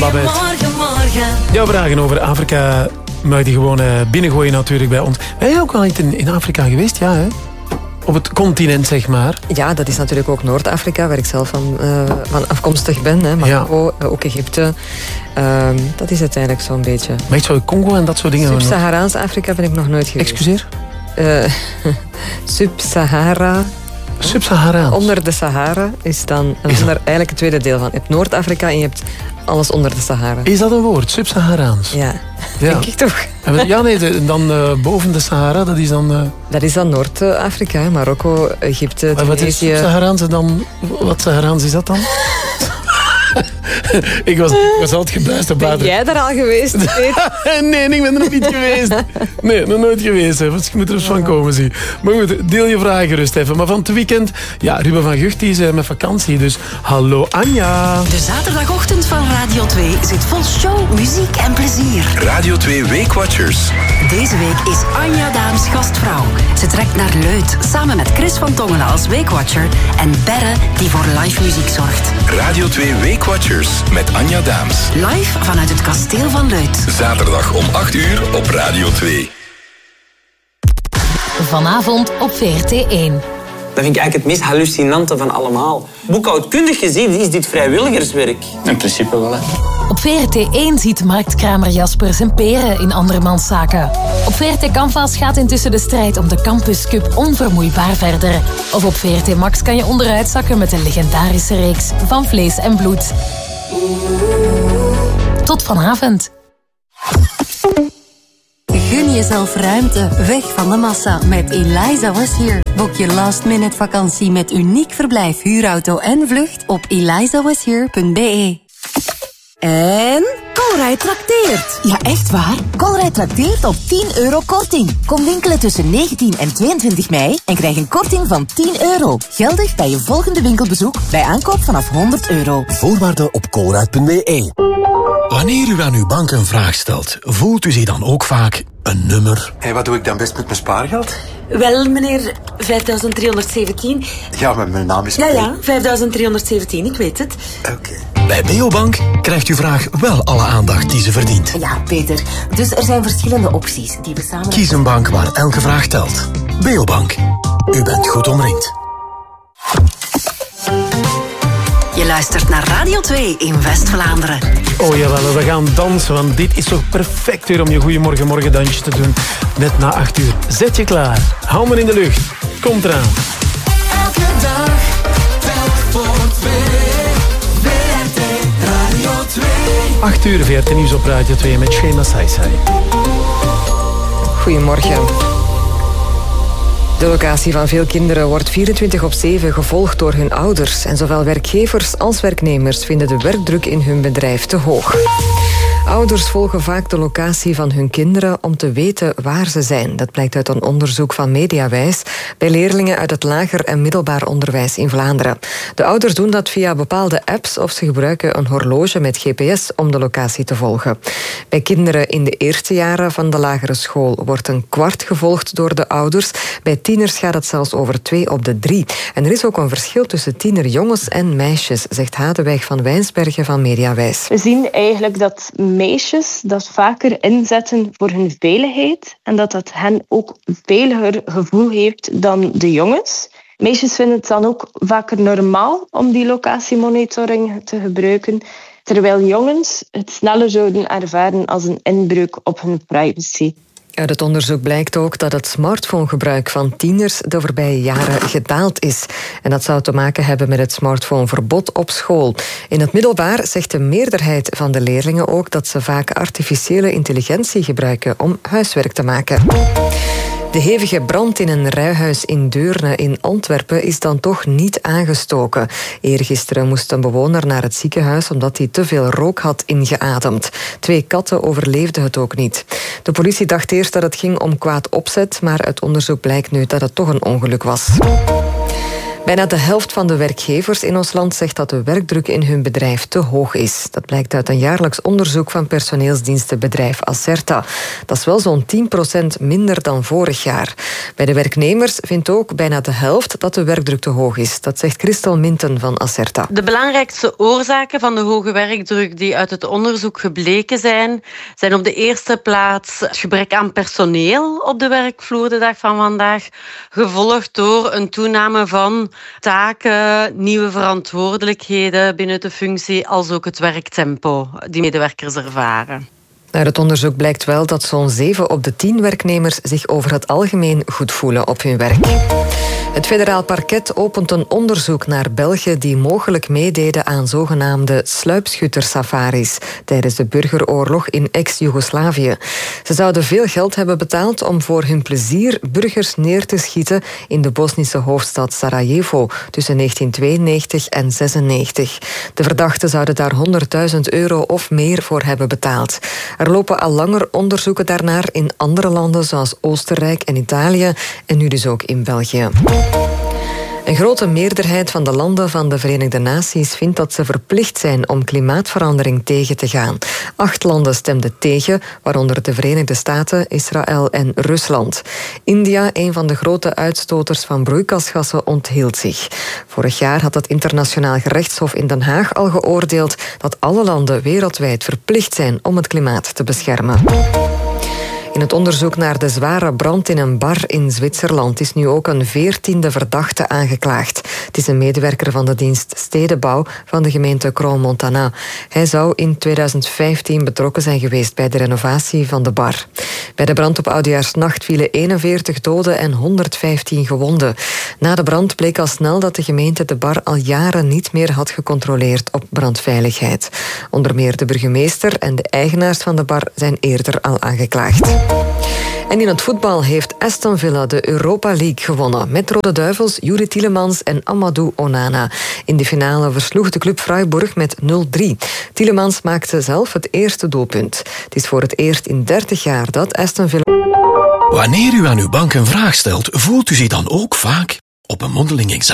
Babette. Jouw vragen over Afrika mag je gewoon binnengooien natuurlijk bij ons. Ben jij ook al in Afrika geweest? Ja, hè? Op het continent, zeg maar. Ja, dat is natuurlijk ook Noord-Afrika, waar ik zelf van afkomstig ben. Hè. Marokko, ook Egypte. Dat is het eigenlijk zo'n beetje. Maar echt zo Congo en dat soort dingen? Sub-Saharaans Afrika ben ik nog nooit geweest. Excuseer? Sub-Sahara. Sub-Saharaans? Onder de Sahara is dan eigenlijk het tweede deel van. Je hebt Noord-Afrika en je hebt alles onder de Sahara. Is dat een woord? Sub-Saharaans? Ja, denk ik toch. Ja, nee, dan boven de Sahara, dat is dan... Dat is dan Noord-Afrika, Marokko, Egypte, Tunesië. Wat is Sub-Saharaans dan? Wat Saharaans is dat dan? Ik was altijd gebuist. Ben jij daar al geweest? Nee, ik ben er nog niet geweest. Nee, nog nooit geweest. Hè. Je moet er eens van komen, zie. Maar goed, deel je vragen gerust even. Maar van het weekend, ja, Ruben van Gucht is met vakantie. Dus hallo Anja. De zaterdagochtend van Radio 2 zit vol show, muziek en plezier. Radio 2 Weekwatchers. Deze week is Anja Daams gastvrouw. Ze trekt naar Luid, samen met Chris van Tongelen als Weekwatcher en Berre, die voor live muziek zorgt. Radio 2 Weekwatchers met Anja Daams. Live vanuit het kasteel van Luid. Zaterdag om 8 uur op Radio 2. Vanavond op VRT1. Dat vind ik eigenlijk het meest hallucinante van allemaal. Boekhoudkundig gezien is dit vrijwilligerswerk. In principe wel, hè. Op VRT1 ziet marktkramer Jasper zijn peren in andermans zaken. Op VRT Canvas gaat intussen de strijd om de Campus Cup onvermoeibaar verder. Of op VRT Max kan je onderuit zakken met de legendarische reeks Van Vlees en Bloed. Tot vanavond. Gun jezelf ruimte, weg van de massa met Eliza Was Here. Boek je last-minute vakantie met uniek verblijf, huurauto en vlucht op elizawashere.be. En Colruyt trakteert. Ja, echt waar. Colruyt trakteert op €10 korting. Kom winkelen tussen 19 en 22 mei en krijg een korting van €10. Geldig bij je volgende winkelbezoek bij aankoop vanaf €100. Voorwaarden op colruyt.be. Wanneer u aan uw bank een vraag stelt, voelt u zich dan ook vaak een nummer? En wat doe ik dan best met mijn spaargeld? Wel, meneer, 5.317. Ja, maar mijn naam is... Ja, 5.317, ik weet het. Oké. Bij Beobank krijgt uw vraag wel alle aandacht die ze verdient. Ja, Peter. Dus er zijn verschillende opties die we samen... Kies een bank waar elke vraag telt. Beobank. U bent goed omringd. Je luistert naar Radio 2 in West-Vlaanderen. Oh jawel, we gaan dansen, want dit is toch perfect weer om je goeiemorgen dansje te doen. Net na 8 uur. Zet je klaar. Hou me in de lucht. Komt eraan. Elke dag, telk voor 2. VRT Radio 2. 8 uur VRT Nieuws op Radio 2 met Shema Saisai. Goedemorgen. De locatie van veel kinderen wordt 24/7 gevolgd door hun ouders. En zowel werkgevers als werknemers vinden de werkdruk in hun bedrijf te hoog. Ouders volgen vaak de locatie van hun kinderen om te weten waar ze zijn. Dat blijkt uit een onderzoek van Mediawijs bij leerlingen uit het lager en middelbaar onderwijs in Vlaanderen. De ouders doen dat via bepaalde apps of ze gebruiken een horloge met GPS om de locatie te volgen. Bij kinderen in de eerste jaren van de lagere school wordt een kwart gevolgd door de ouders. Bij tieners gaat het zelfs over 2 op de 3. En er is ook een verschil tussen tienerjongens en meisjes, zegt Hadeweg van Wijnsbergen van Mediawijs. We zien eigenlijk dat meisjes dat vaker inzetten voor hun veiligheid en dat hen ook veiliger gevoel heeft dan de jongens. Meisjes vinden het dan ook vaker normaal om die locatiemonitoring te gebruiken, terwijl jongens het sneller zouden ervaren als een inbreuk op hun privacy. Uit het onderzoek blijkt ook dat het smartphonegebruik van tieners de voorbije jaren gedaald is. En dat zou te maken hebben met het smartphoneverbod op school. In het middelbaar zegt de meerderheid van de leerlingen ook dat ze vaak artificiële intelligentie gebruiken om huiswerk te maken. De hevige brand in een rijhuis in Deurne in Antwerpen is dan toch niet aangestoken. Eergisteren moest een bewoner naar het ziekenhuis omdat hij te veel rook had ingeademd. 2 katten overleefden het ook niet. De politie dacht eerst dat het ging om kwaad opzet, maar uit onderzoek blijkt nu dat het toch een ongeluk was. Bijna de helft van de werkgevers in ons land zegt dat de werkdruk in hun bedrijf te hoog is. Dat blijkt uit een jaarlijks onderzoek van personeelsdienstenbedrijf Acerta. Dat is wel zo'n 10% minder dan vorig jaar. Bij de werknemers vindt ook bijna de helft dat de werkdruk te hoog is. Dat zegt Christel Minten van Acerta. De belangrijkste oorzaken van de hoge werkdruk die uit het onderzoek gebleken zijn op de eerste plaats het gebrek aan personeel op de werkvloer de dag van vandaag, gevolgd door een toename van taken, nieuwe verantwoordelijkheden binnen de functie, als ook het werktempo die medewerkers ervaren. Uit het onderzoek blijkt wel dat zo'n 7 op de 10 werknemers zich over het algemeen goed voelen op hun werk. Het federaal parket opent een onderzoek naar Belgen die mogelijk meededen aan zogenaamde sluipschuttersafaris tijdens de burgeroorlog in ex-Joegoslavië. Ze zouden veel geld hebben betaald om voor hun plezier burgers neer te schieten in de Bosnische hoofdstad Sarajevo tussen 1992 en 1996. De verdachten zouden daar €100.000 of meer voor hebben betaald. Er lopen al langer onderzoeken daarnaar in andere landen zoals Oostenrijk en Italië en nu dus ook in België. Een grote meerderheid van de landen van de Verenigde Naties vindt dat ze verplicht zijn om klimaatverandering tegen te gaan. 8 landen stemden tegen, waaronder de Verenigde Staten, Israël en Rusland. India, een van de grote uitstoters van broeikasgassen, onthield zich. Vorig jaar had het Internationaal Gerechtshof in Den Haag al geoordeeld dat alle landen wereldwijd verplicht zijn om het klimaat te beschermen. In het onderzoek naar de zware brand in een bar in Zwitserland is nu ook een 14e verdachte aangeklaagd. Het is een medewerker van de dienst Stedenbouw van de gemeente Crans-Montana. Hij zou in 2015 betrokken zijn geweest bij de renovatie van de bar. Bij de brand op Oudejaarsnacht vielen 41 doden en 115 gewonden. Na de brand bleek al snel dat de gemeente de bar al jaren niet meer had gecontroleerd op brandveiligheid. Onder meer de burgemeester en de eigenaars van de bar zijn eerder al aangeklaagd. En in het voetbal heeft Aston Villa de Europa League gewonnen. Met Rode Duivels, Youri Tielemans en Amadou Onana. In de finale versloeg de club Freiburg met 0-3. Tielemans maakte zelf het eerste doelpunt. Het is voor het eerst in 30 jaar dat Aston Villa... Wanneer u aan uw bank een vraag stelt, voelt u zich dan ook vaak op een mondeling examen?